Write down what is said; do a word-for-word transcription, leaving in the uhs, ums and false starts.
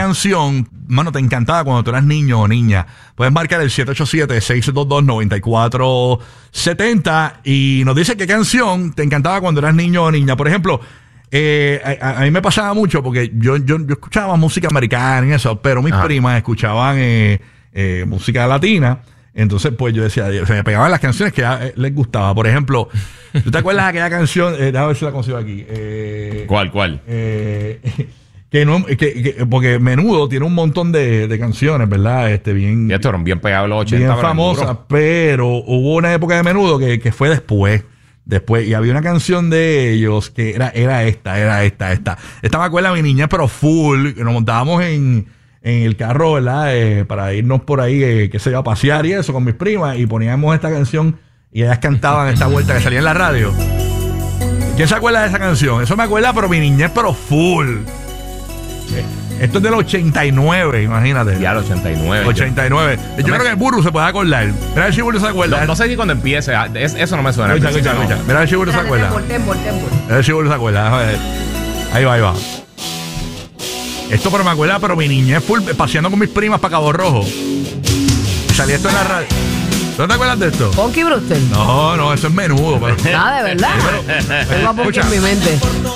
canción, mano, te encantaba cuando tú eras niño o niña? Puedes marcar el siete ocho siete, seis dos dos, nueve cuatro siete cero y nos dice qué canción te encantaba cuando eras niño o niña. Por ejemplo, eh, a, a mí me pasaba mucho porque yo, yo, yo escuchaba música americana y eso, pero mis Ajá. primas escuchaban eh, eh, música latina. Entonces, pues yo decía, se me pegaban las canciones que a, eh, les gustaba. Por ejemplo, ¿tú te acuerdas de aquella canción? Eh, déjame ver si la consigo aquí. Eh, ¿Cuál, cuál? Eh, que no, que, que, porque Menudo tiene un montón de, de canciones, ¿verdad? Este, bien, y estos eran bien pegados los ochenta. Bien famosas, pero hubo una época de Menudo que, que fue después. Después, y había una canción de ellos que era, era esta, era esta, esta. Esta me acuerda a mi niña, pero full, que nos montábamos en... en el carro, ¿verdad? Eh, para irnos por ahí, eh, qué sé yo, a pasear y eso con mis primas. Y poníamos esta canción y ellas cantaban esta vuelta que salía en la radio. ¿Quién se acuerda de esa canción? Eso me acuerda, pero mi niñez, pero full. Eh, esto es del ochenta y nueve, imagínate. Ya, el ochenta y nueve. ochenta y nueve. Yo, yo no creo me... que el Burro se puede acordar. Mira a ver si el Burro se acuerda. No, no sé si cuando empiece. Es, eso no me suena. Escucha, escucha, escucha. Mira a ver si el Burro se acuerda. Mira a ver si el Burro se acuerda. Ahí va, ahí va. Esto pero me acuerda, pero mi niñez full paseando con mis primas para Cabo Rojo. Salía esto en la radio. ¿No te acuerdas de esto? Punky Brewster. No, no, eso es Menudo. Pero... Ah, de verdad. Tengo a Punky en mi mente.